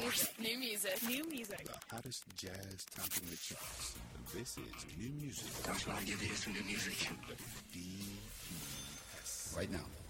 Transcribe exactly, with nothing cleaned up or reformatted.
music. New music. New music. The hottest jazz topping the charts. This is new music. I was going to give you some new music. D P S. Right now.